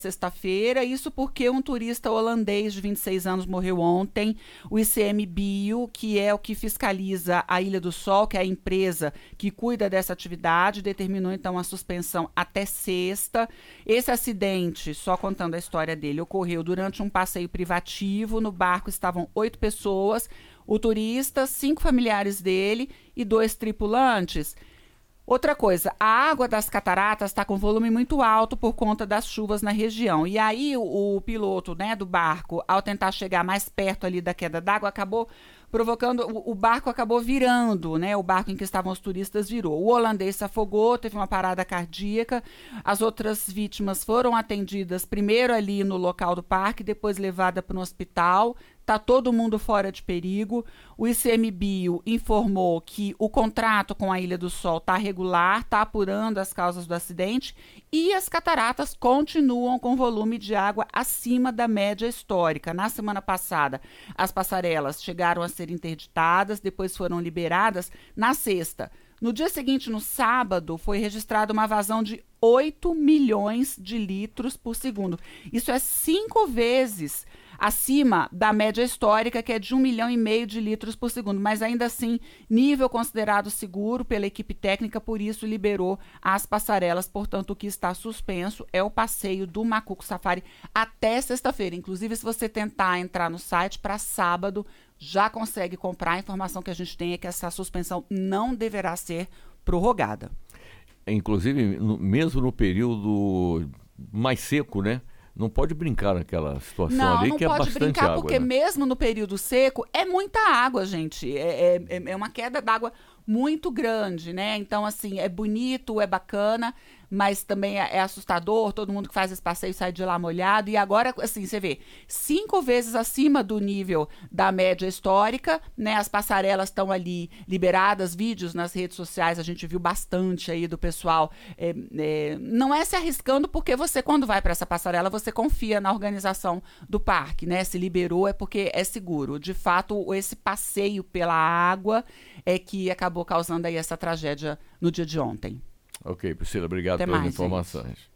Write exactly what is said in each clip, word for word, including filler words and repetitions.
sexta-feira, isso porque um turista holandês de vinte e seis anos morreu ontem. O I C M Bio, que é o que fiscaliza a Ilha do Sol, que é a empresa que cuida dessa atividade, determinou então a suspensão até sexta. Esse acidente, só contando a história dele, ocorreu durante um passeio privativo. No barco estavam oito pessoas, o turista, cinco familiares dele e dois tripulantes. Outra coisa, a água das cataratas está com volume muito alto por conta das chuvas na região. E aí o, o piloto, né, do barco, ao tentar chegar mais perto ali da queda d'água, acabou provocando, o, o barco acabou virando, né? O barco em que estavam os turistas virou. O holandês se afogou, teve uma parada cardíaca. As outras vítimas foram atendidas primeiro ali no local do parque, depois levada para um hospital. Está todo mundo fora de perigo. O I C M Bio informou que o contrato com a Ilha do Sol está regular, está apurando as causas do acidente e as cataratas continuam com volume de água acima da média histórica. Na semana passada, as passarelas chegaram a ser interditadas, depois foram liberadas na sexta. No dia seguinte, no sábado, foi registrada uma vazão de oito milhões de litros por segundo. Isso é cinco vezes acima da média histórica, que é de um milhão e meio de litros por segundo, mas ainda assim, nível considerado seguro pela equipe técnica, por isso liberou as passarelas. Portanto, o que está suspenso é o passeio do Macuco Safari até sexta-feira. Inclusive, se você tentar entrar no site para sábado, já consegue comprar. A informação que a gente tem é que essa suspensão não deverá ser prorrogada. Inclusive, no, mesmo no período mais seco, né? Não pode brincar naquela situação não, ali, não que é bastante água. Não pode brincar, porque né? Mesmo no período seco, é muita água, gente. É, é, é uma queda d'água muito grande, né? Então, assim, é bonito, é bacana, mas também é, é assustador. Todo mundo que faz esse passeio sai de lá molhado. E agora, assim, você vê, cinco vezes acima do nível da média histórica, né? As passarelas estão ali liberadas, vídeos nas redes sociais, a gente viu bastante aí do pessoal. É, é, não é se arriscando, porque você, quando vai para essa passarela, você confia na organização do parque, né? Se liberou é porque é seguro. De fato, esse passeio pela água é que acabou causando aí essa tragédia no dia de ontem. Ok, Priscila, obrigado Até pelas mais, informações. Gente.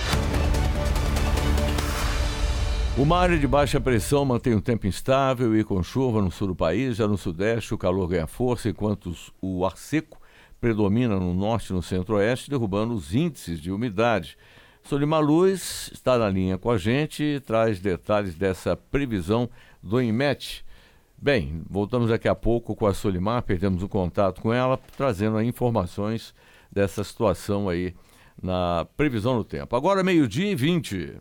Uma área de baixa pressão mantém o tempo instável e com chuva no sul do país. Já no sudeste, o calor ganha força, enquanto o ar seco predomina no norte e no centro-oeste, derrubando os índices de umidade. Solimar Luz está na linha com a gente e traz detalhes dessa previsão do INMET. Bem, voltamos daqui a pouco com a Solimar, perdemos o contato com ela, trazendo aí informações dessa situação aí na previsão do tempo. Agora meio-dia e vinte.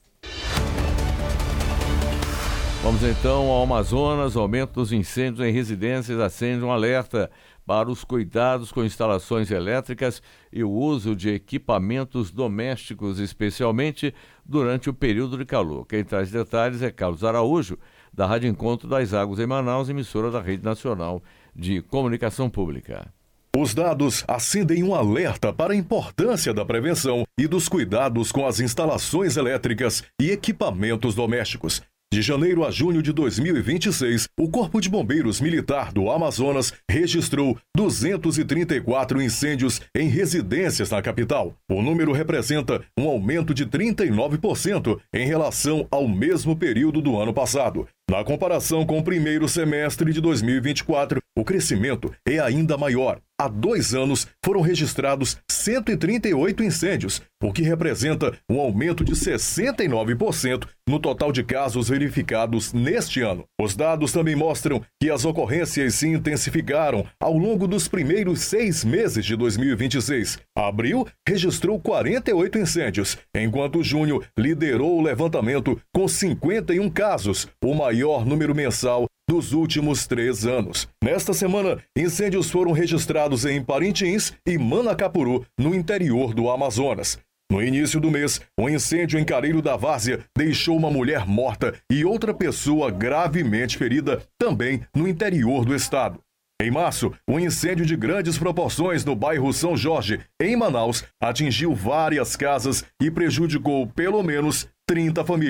Vamos então ao Amazonas. Aumento dos incêndios em residências acende um alerta para os cuidados com instalações elétricas e o uso de equipamentos domésticos, especialmente durante o período de calor. Quem traz detalhes é Carlos Araújo, da Rádio Encontro das Águas em Manaus, emissora da Rede Nacional de Comunicação Pública. Os dados acendem um alerta para a importância da prevenção e dos cuidados com as instalações elétricas e equipamentos domésticos. De janeiro a junho de dois mil e vinte e seis, o Corpo de Bombeiros Militar do Amazonas registrou duzentos e trinta e quatro incêndios em residências na capital. O número representa um aumento de trinta e nove por cento em relação ao mesmo período do ano passado. Na comparação com o primeiro semestre de dois mil e vinte e quatro, o crescimento é ainda maior. Há dois anos foram registrados cento e trinta e oito incêndios, o que representa um aumento de sessenta e nove por cento no total de casos verificados neste ano. Os dados também mostram que as ocorrências se intensificaram ao longo dos primeiros seis meses de dois mil e vinte e seis. Abril registrou quarenta e oito incêndios, enquanto junho liderou o levantamento com cinquenta e um casos, o maior número mensal dos últimos três anos. Nesta semana, incêndios foram registrados em Parintins e Manacapuru, no interior do Amazonas. No início do mês, um incêndio em Careiro da Várzea deixou uma mulher morta e outra pessoa gravemente ferida, também no interior do estado. Em março, um incêndio de grandes proporções no bairro São Jorge, em Manaus, atingiu várias casas e prejudicou pelo menos trinta famílias.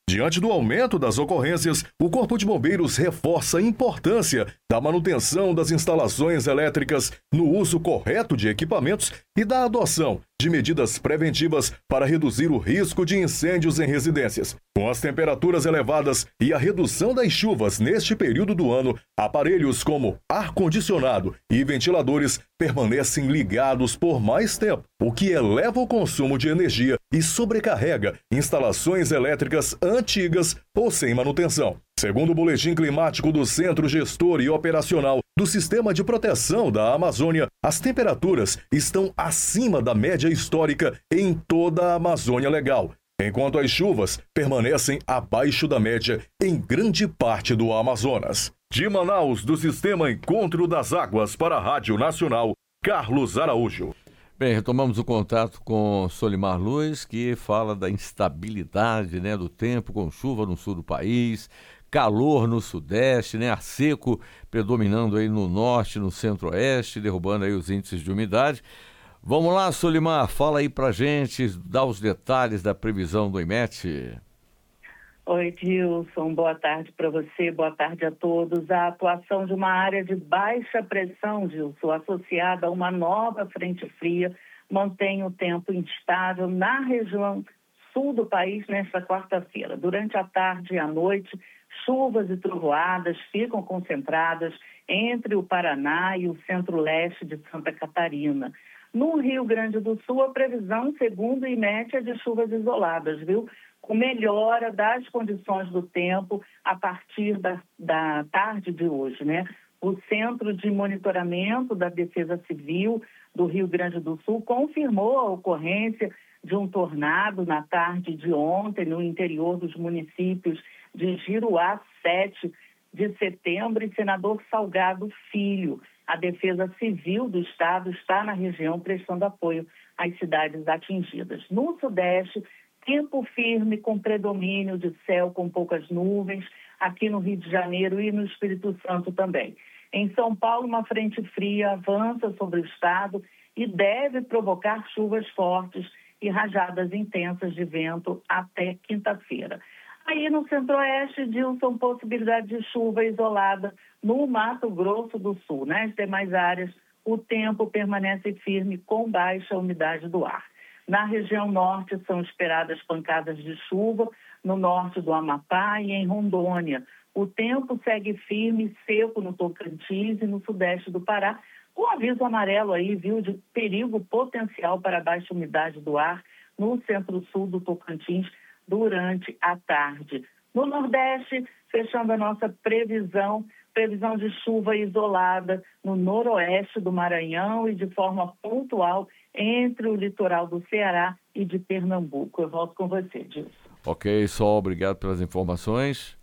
Diante do aumento das ocorrências, o Corpo de Bombeiros reforça a importância da manutenção das instalações elétricas, no uso correto de equipamentos e da adoção de medidas preventivas para reduzir o risco de incêndios em residências. Com as temperaturas elevadas e a redução das chuvas neste período do ano, aparelhos como ar-condicionado e ventiladores permanecem ligados por mais tempo, o que eleva o consumo de energia e sobrecarrega instalações elétricas antigas ou sem manutenção. Segundo o Boletim Climático do Centro Gestor e Operacional do Sistema de Proteção da Amazônia, as temperaturas estão acima da média histórica em toda a Amazônia Legal, enquanto as chuvas permanecem abaixo da média em grande parte do Amazonas. De Manaus, do Sistema Encontro das Águas para a Rádio Nacional, Carlos Araújo. Bem, retomamos o contato com Solimar Luz, que fala da instabilidade, né, do tempo, com chuva no sul do país, calor no sudeste, né, ar seco predominando aí no norte, no centro-oeste, derrubando aí os índices de umidade. Vamos lá, Solimar, fala aí pra gente, dá os detalhes da previsão do IMET. Oi, Dilson, boa tarde para você, boa tarde a todos. A atuação de uma área de baixa pressão, Dilson, associada a uma nova frente fria, mantém o tempo instável na região sul do país nesta quarta-feira. Durante a tarde e a noite, chuvas e trovoadas ficam concentradas entre o Paraná e o centro-leste de Santa Catarina. No Rio Grande do Sul, a previsão, segundo o IMET, é de chuvas isoladas, viu? Com melhora das condições do tempo a partir da, da tarde de hoje, né? O Centro de Monitoramento da Defesa Civil do Rio Grande do Sul confirmou a ocorrência de um tornado na tarde de ontem no interior dos municípios de Giruá, sete de setembro, e Senador Salgado Filho. A Defesa Civil do Estado está na região prestando apoio às cidades atingidas. No Sudeste, tempo firme com predomínio de céu com poucas nuvens, aqui no Rio de Janeiro e no Espírito Santo também. Em São Paulo, uma frente fria avança sobre o estado e deve provocar chuvas fortes e rajadas intensas de vento até quinta-feira. Aí no Centro-Oeste, Dilson, possibilidade de chuva isolada no Mato Grosso do Sul. Nas demais áreas, o tempo permanece firme com baixa umidade do ar. Na região norte, são esperadas pancadas de chuva no norte do Amapá e em Rondônia. O tempo segue firme e seco no Tocantins e no sudeste do Pará, com aviso amarelo aí, viu, de perigo potencial para baixa umidade do ar no centro-sul do Tocantins durante a tarde. No Nordeste, fechando a nossa previsão, previsão de chuva isolada no noroeste do Maranhão e de forma pontual entre o litoral do Ceará e de Pernambuco. Eu volto com você, Dilson. Ok, Sol, obrigado pelas informações.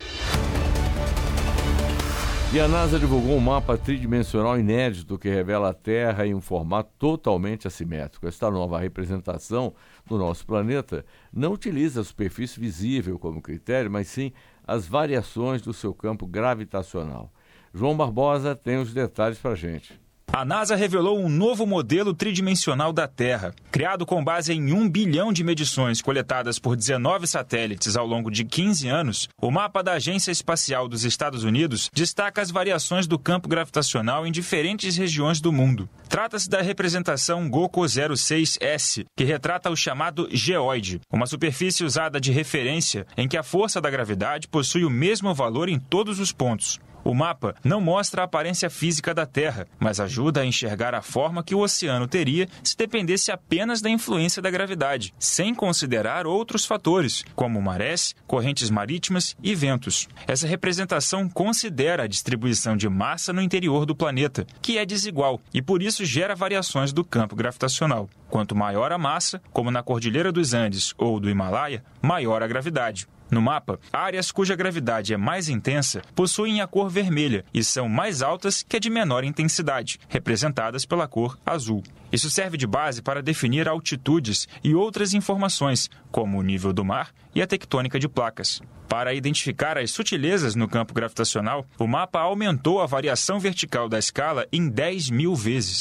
E a NASA divulgou um mapa tridimensional inédito que revela a Terra em um formato totalmente assimétrico. Esta nova representação do nosso planeta não utiliza a superfície visível como critério, mas sim as variações do seu campo gravitacional. João Barbosa tem os detalhes para a gente. A NASA revelou um novo modelo tridimensional da Terra. Criado com base em um bilhão de medições coletadas por dezenove satélites ao longo de quinze anos, o mapa da Agência Espacial dos Estados Unidos destaca as variações do campo gravitacional em diferentes regiões do mundo. Trata-se da representação GOCO zero seis S, que retrata o chamado geóide, uma superfície usada de referência em que a força da gravidade possui o mesmo valor em todos os pontos. O mapa não mostra a aparência física da Terra, mas ajuda a enxergar a forma que o oceano teria se dependesse apenas da influência da gravidade, sem considerar outros fatores, como marés, correntes marítimas e ventos. Essa representação considera a distribuição de massa no interior do planeta, que é desigual e por isso gera variações do campo gravitacional. Quanto maior a massa, como na Cordilheira dos Andes ou do Himalaia, maior a gravidade. No mapa, áreas cuja gravidade é mais intensa possuem a cor vermelha e são mais altas que a de menor intensidade, representadas pela cor azul. Isso serve de base para definir altitudes e outras informações, como o nível do mar e a tectônica de placas. Para identificar as sutilezas no campo gravitacional, o mapa aumentou a variação vertical da escala em dez mil vezes.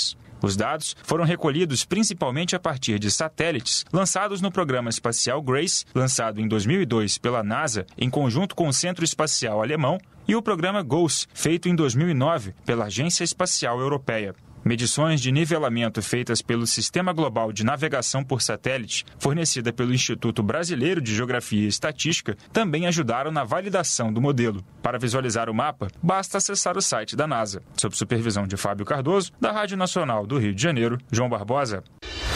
Os dados foram recolhidos principalmente a partir de satélites lançados no programa espacial GRACE, lançado em dois mil e dois pela NASA, em conjunto com o Centro Espacial Alemão, e o programa GOES, feito em dois mil e nove pela Agência Espacial Europeia. Medições de nivelamento feitas pelo Sistema Global de Navegação por Satélite, fornecida pelo Instituto Brasileiro de Geografia e Estatística, também ajudaram na validação do modelo. Para visualizar o mapa, basta acessar o site da NASA. Sob supervisão de Fábio Cardoso, da Rádio Nacional do Rio de Janeiro, João Barbosa.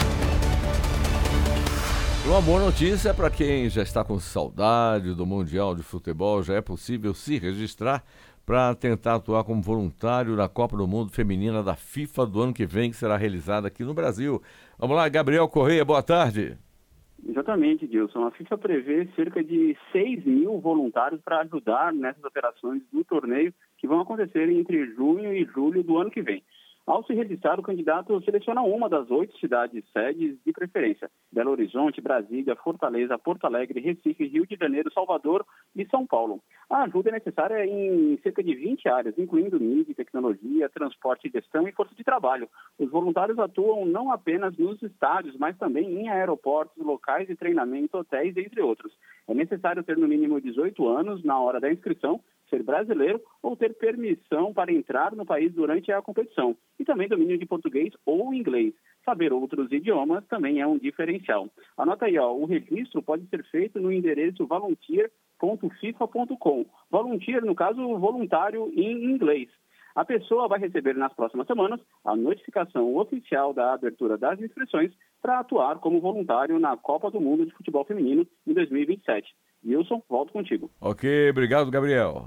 Uma boa notícia para quem já está com saudade do Mundial de Futebol, já é possível se registrar para tentar atuar como voluntário na Copa do Mundo Feminina da FIFA do ano que vem, que será realizada aqui no Brasil. Vamos lá, Gabriel Correia, boa tarde. Exatamente, Dilson. A FIFA prevê cerca de seis mil voluntários para ajudar nessas operações do torneio que vão acontecer entre junho e julho do ano que vem. Ao se registrar, o candidato seleciona uma das oito cidades sedes de preferência: Belo Horizonte, Brasília, Fortaleza, Porto Alegre, Recife, Rio de Janeiro, Salvador e São Paulo. A ajuda é necessária em cerca de vinte áreas, incluindo mídia, tecnologia, transporte e gestão e força de trabalho. Os voluntários atuam não apenas nos estádios, mas também em aeroportos, locais de treinamento, hotéis, entre outros. É necessário ter no mínimo dezoito anos na hora da inscrição, ser brasileiro ou ter permissão para entrar no país durante a competição. E também domínio de português ou inglês. Saber outros idiomas também é um diferencial. Anota aí, ó, o registro pode ser feito no endereço volunteer ponto fifa ponto com. Volunteer, no caso, voluntário em inglês. A pessoa vai receber nas próximas semanas a notificação oficial da abertura das inscrições para atuar como voluntário na Copa do Mundo de Futebol Feminino em dois mil e vinte e sete. Wilson, volto contigo. Ok, obrigado, Gabriel.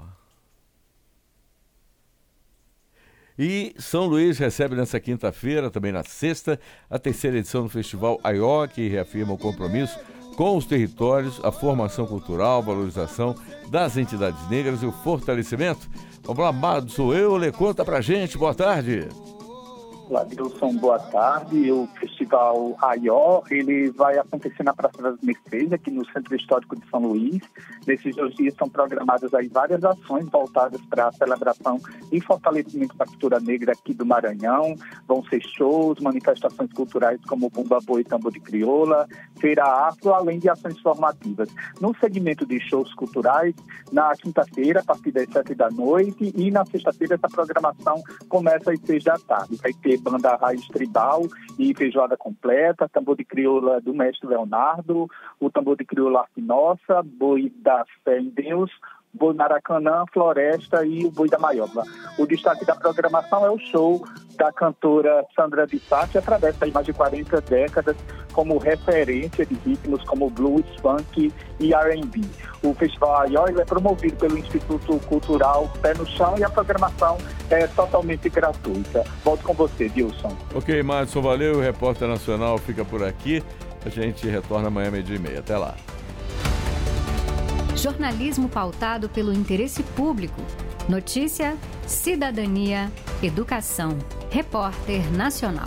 E São Luís recebe nessa quinta-feira, também na sexta, a terceira edição do Festival A I O, que reafirma o compromisso com os territórios, a formação cultural, valorização das entidades negras e o fortalecimento. Vamos lá, Madson Euler, conta pra gente, boa tarde. Olá, Dilson, boa tarde. O Festival A I O, ele vai acontecer na Praça das Mercês, aqui no Centro Histórico de São Luís. Nesses dois dias são programadas aí várias ações voltadas para a celebração e fortalecimento da cultura negra aqui do Maranhão. Vão ser shows, manifestações culturais como Bumba Boi e Tambor de Crioula, Feira Afro, além de ações formativas. No segmento de shows culturais, na quinta-feira, a partir das sete da noite, e na sexta-feira essa programação começa às seis da tarde. Vai ter banda raiz tribal e feijoada completa, tambor de crioula do mestre Leonardo, o tambor de crioula Arte Nossa, boi da fé em Deus, boi Maracanã, Floresta e o boi da Maioba. O destaque da programação é o show da cantora Sandra de Sá, que atravessa aí mais de quarenta décadas como referência de ritmos como blues, funk e R and B. O Festival A I O é promovido pelo Instituto Cultural Pé no Chão e a programação é totalmente gratuita. Volto com você, Dilson. Ok, Madson, valeu. O Repórter Nacional fica por aqui. A gente retorna amanhã, meio-dia e meia. Até lá. Jornalismo pautado pelo interesse público. Notícia, cidadania, educação. Repórter Nacional.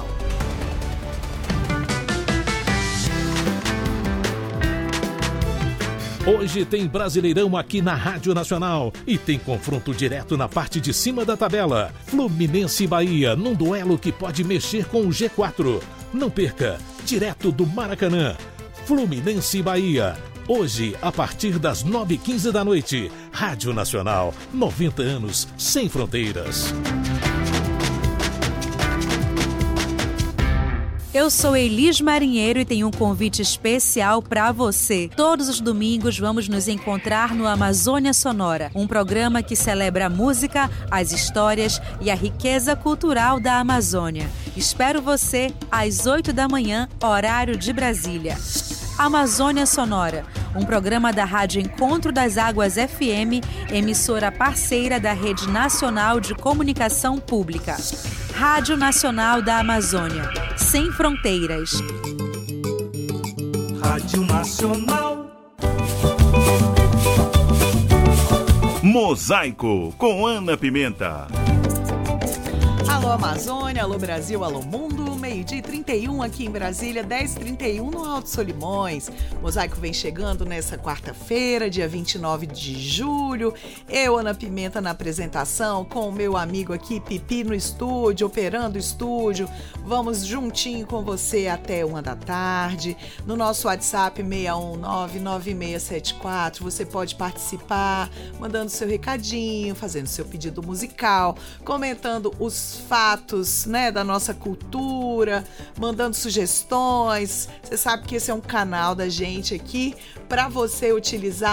Hoje tem Brasileirão aqui na Rádio Nacional e tem confronto direto na parte de cima da tabela. Fluminense e Bahia, num duelo que pode mexer com o G quatro. Não perca, direto do Maracanã. Fluminense e Bahia. Hoje, a partir das nove e quinze da noite. Rádio Nacional, noventa anos sem fronteiras. Eu sou Elis Marinheiro e tenho um convite especial para você. Todos os domingos vamos nos encontrar no Amazônia Sonora, um programa que celebra a música, as histórias e a riqueza cultural da Amazônia. Espero você às oito da manhã, horário de Brasília. Amazônia Sonora, um programa da Rádio Encontro das Águas F M, emissora parceira da Rede Nacional de Comunicação Pública. Rádio Nacional da Amazônia, sem fronteiras. Rádio Nacional. Mosaico, com Ana Pimenta. Alô Amazônia, alô Brasil, alô mundo, meio meio-dia e trinta e um aqui em Brasília, dez e trinta e um no Alto Solimões. Mosaico vem chegando nessa quarta-feira, dia vinte e nove de julho. Eu, Ana Pimenta, na apresentação, com o meu amigo aqui, Pipi, no estúdio, operando o estúdio. Vamos juntinho com você até uma da tarde. No nosso WhatsApp seis um nove nove seis sete quatro, você pode participar, mandando seu recadinho, fazendo seu pedido musical, comentando os fatos, né, da nossa cultura, mandando sugestões. Você sabe que esse é um canal da gente aqui para você utilizar